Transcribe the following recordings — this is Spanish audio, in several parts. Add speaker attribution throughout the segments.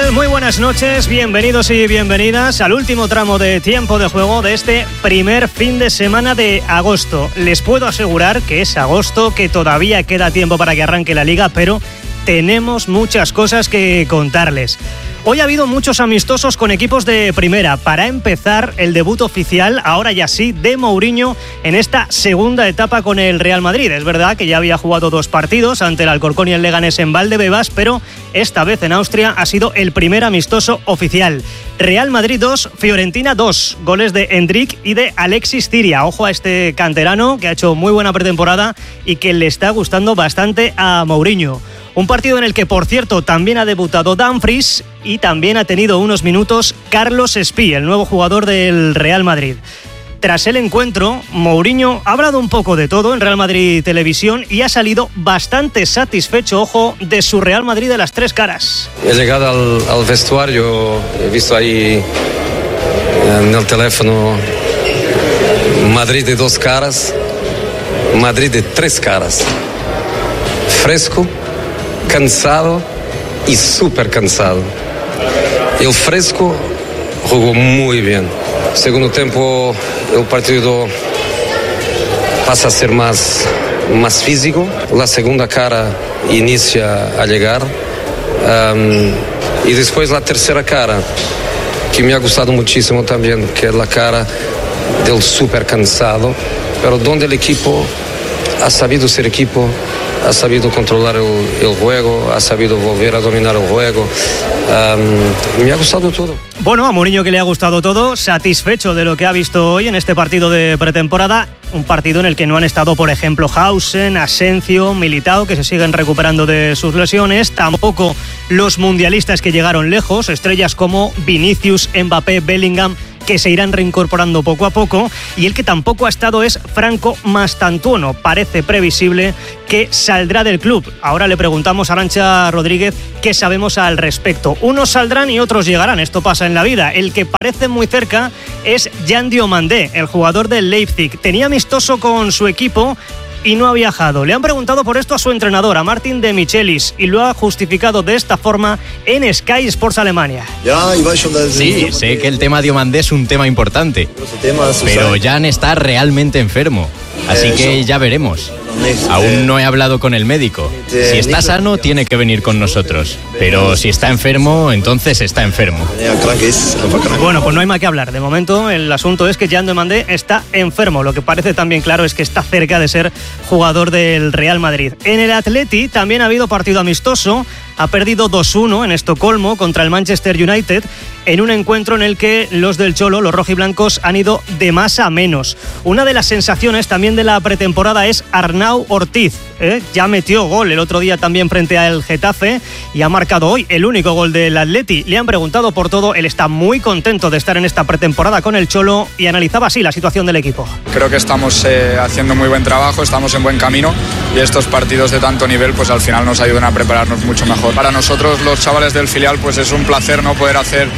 Speaker 1: tal? Muy buenas noches, bienvenidos y bienvenidas al último tramo de tiempo de juego de este primer fin de semana de agosto. Les puedo asegurar que es agosto, que todavía queda tiempo para que arranque la liga, pero tenemos muchas cosas que contarles. Hoy ha habido muchos amistosos con equipos de primera. Para empezar, el debut oficial, ahora ya sí, de Mourinho en esta segunda etapa con el Real Madrid. Es verdad que ya había jugado 2 partidos ante el Alcorcón y el Leganés en Valdebebas, pero esta vez en Austria ha sido el primer amistoso oficial. Real Madrid 2, Fiorentina 2. Goles de Endrick y de Alexis Ciria. Ojo a este canterano que ha hecho muy buena pretemporada y que le está gustando bastante a Mourinho. Un partido en el que, por cierto, también ha debutado Dumfries y también ha tenido unos minutos Carlos Espí, el nuevo jugador del Real Madrid. Tras el encuentro, Mourinho ha hablado un poco de todo en Real Madrid Televisión y ha salido bastante satisfecho, ojo, de su Real Madrid de las 3 caras.
Speaker 2: He llegado al vestuario, he visto ahí en el teléfono Madrid de 2 caras, Madrid de 3 caras. Fresco, cansado y súper cansado. El Fresco jugó muy bien. Segundo tiempo el partido pasa a ser más físico. La segunda cara inicia a llegar. Y después la tercera cara, que me ha gustado muchísimo también, que es la cara del súper cansado, pero donde el equipo ha sabido ser equipo, ha sabido controlar el juego, ha sabido volver a dominar el juego. Me ha gustado todo.
Speaker 1: Bueno, a Mourinho que le ha gustado todo, satisfecho de lo que ha visto hoy en este partido de pretemporada. Un partido en el que no han estado, por ejemplo, Hausen, Asensio, Militao, que se siguen recuperando de sus lesiones. Tampoco los mundialistas que llegaron lejos, estrellas como Vinicius, Mbappé, Bellingham, que se irán reincorporando poco a poco, y el que tampoco ha estado es Franco Mastantuono. Parece previsible que saldrá del club. Ahora le preguntamos a Arantxa Rodríguez qué sabemos al respecto. Unos saldrán y otros llegarán, esto pasa en la vida. El que parece muy cerca es Jan Diomandé, el jugador del Leipzig. Tenía amistoso con su equipo y no ha viajado. Le han preguntado por esto a su entrenador, a Martin de Michelis, y lo ha justificado de esta forma en Sky Sports Alemania.
Speaker 3: Sí, sé que el tema Diomandé es un tema importante, pero Jan está realmente enfermo, así que ya veremos. Aún no he hablado con el médico. Si está sano, tiene que venir con nosotros. Pero si está enfermo, entonces está enfermo.
Speaker 1: Bueno, pues no hay más que hablar. De momento, el asunto es que Jan Diomandé está enfermo. Lo que parece también claro es que está cerca de ser jugador del Real Madrid. En el Atleti también ha habido partido amistoso. Ha perdido 2-1 en Estocolmo contra el Manchester United, en un encuentro en el que los del Cholo, los rojiblancos, han ido de más a menos. Una de las sensaciones también de la pretemporada es Arnau Ortiz. Ya metió gol el otro día también frente al Getafe y ha marcado hoy el único gol del Atleti. Le han preguntado por todo, él está muy contento de estar en esta pretemporada con el Cholo y analizaba así la situación del equipo.
Speaker 4: Creo que estamos haciendo muy buen trabajo, estamos en buen camino y estos partidos de tanto nivel pues al final nos ayudan a prepararnos mucho mejor. Para nosotros los chavales del filial pues es un placer, ¿no?, poder hacer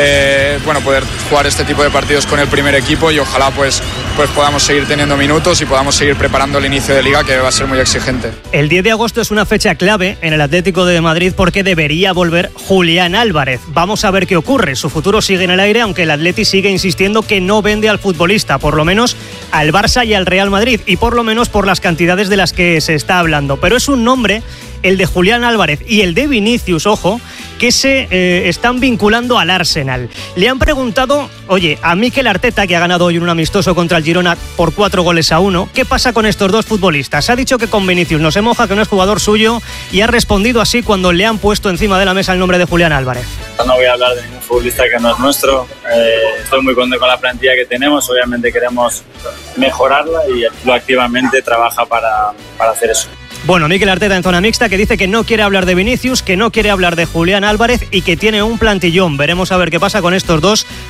Speaker 4: poder jugar este tipo de partidos con el primer equipo y ojalá pues podamos seguir teniendo minutos y podamos seguir preparando el inicio de liga, que va a ser muy exigente.
Speaker 1: El 10 de agosto es una fecha clave en el Atlético de Madrid porque debería volver Julián Álvarez. Vamos a ver qué ocurre. Su futuro sigue en el aire, aunque el Atleti sigue insistiendo que no vende al futbolista, por lo menos al Barça y al Real Madrid, y por lo menos por las cantidades de las que se está hablando. Pero es un nombre, el de Julián Álvarez y el de Vinicius, ojo, que se están vinculando al Arsenal. Le han preguntado, oye, a Mikel Arteta, que ha ganado hoy un amistoso contra el Girona por 4-1, ¿qué pasa con estos dos futbolistas? Ha dicho que con Vinicius no se moja, que no es jugador suyo, y ha respondido así cuando le han puesto encima de la mesa el nombre de Julián Álvarez.
Speaker 5: No voy a hablar de ningún futbolista que no es nuestro. Estoy muy contento con la plantilla que tenemos. Obviamente queremos mejorarla y lo activamente trabaja para hacer eso.
Speaker 1: Bueno, Mikel Arteta en zona mixta, que dice que no quiere hablar de Vinicius, que no quiere hablar de Julián Álvarez y que tiene un plantillón. Veremos a ver qué pasa con estos dos futbolistas.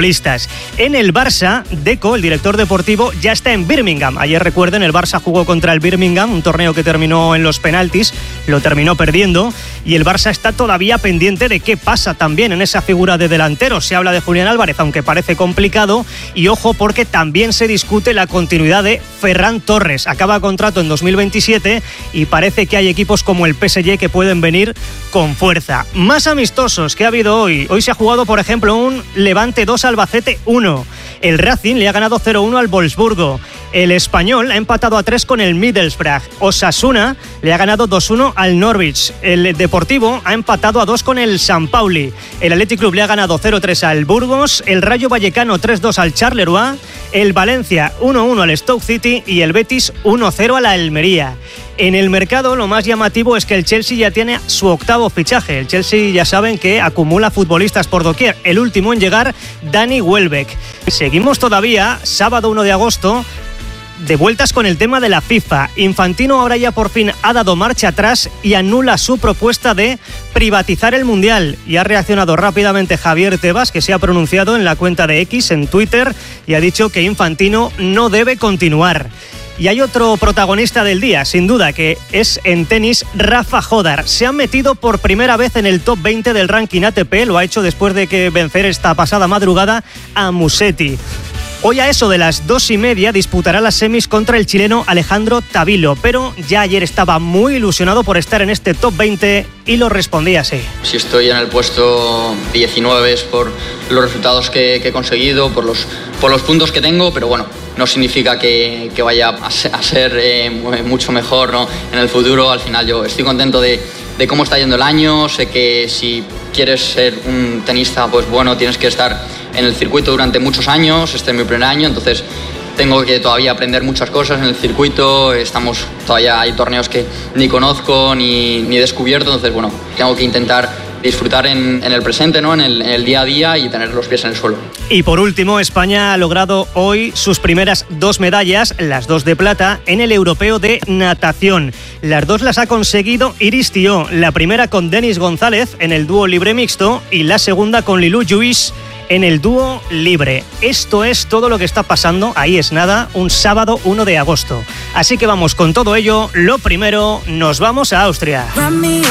Speaker 1: futbolistas. En el Barça, Deco, el director deportivo, ya está en Birmingham. Ayer, recuerden, el Barça jugó contra el Birmingham, un torneo que terminó en los penaltis, lo terminó perdiendo, y el Barça está todavía pendiente de qué pasa también en esa figura de delantero. Se habla de Julián Álvarez, aunque parece complicado, y ojo porque también se discute la continuidad de Ferran Torres. Acaba contrato en 2027 y parece que hay equipos como el PSG que pueden venir con fuerza. Más amistosos que ha habido hoy. Hoy se ha jugado, por ejemplo, un Levante 2, Albacete 1. El Racing le ha ganado 0-1 al Wolfsburgo. El Español ha empatado a 3 con el Middlesbrough. Osasuna le ha ganado 2-1 al Norwich. El Deportivo ha empatado a 2 con el San Pauli. El Athletic Club le ha ganado 0-3 al Burgos. El Rayo Vallecano 3-2 al Charleroi. El Valencia 1-1 al Stoke City y el Betis 1-0 a la Almería. En el mercado lo más llamativo es que el Chelsea ya tiene su octavo fichaje. El Chelsea ya saben que acumula futbolistas por doquier. El último en llegar, Danny Welbeck. Seguimos todavía, sábado 1 de agosto, de vueltas con el tema de la FIFA. Infantino ahora ya por fin ha dado marcha atrás y anula su propuesta de privatizar el Mundial. Y ha reaccionado rápidamente Javier Tebas, que se ha pronunciado en la cuenta de X, en Twitter, y ha dicho que Infantino no debe continuar. Y hay otro protagonista del día, sin duda, que es en tenis Rafa Jodar. Se ha metido por primera vez en el top 20 del ranking ATP, lo ha hecho después de que vencer esta pasada madrugada a Musetti. Hoy a eso de las 2:30 disputará las semis contra el chileno Alejandro Tavilo, pero ya ayer estaba muy ilusionado por estar en este top 20 y lo respondía así.
Speaker 6: Si estoy en el puesto 19 es por los resultados que he conseguido, por los puntos que tengo, pero bueno, no significa que vaya a ser mucho mejor, ¿no? En el futuro. Al final yo estoy contento de cómo está yendo el año. Sé que si quieres ser un tenista, pues bueno, tienes que estar en el circuito durante muchos años. Este es mi primer año, entonces tengo que todavía aprender muchas cosas en el circuito. Todavía hay torneos que ni conozco ni he descubierto, entonces bueno, tengo que intentar disfrutar en el presente, ¿no? En el día a día y tener los pies en el suelo.
Speaker 1: Y por último, España ha logrado hoy sus primeras 2 medallas, las 2 de plata, en el europeo de natación. Las 2 las ha conseguido Iris Tió, la primera con Denis González en el dúo libre mixto y la segunda con Lilou Lluís en el dúo libre. Esto es todo lo que está pasando, ahí es nada, un sábado 1 de agosto. Así que vamos con todo ello. Lo primero, nos vamos a Austria.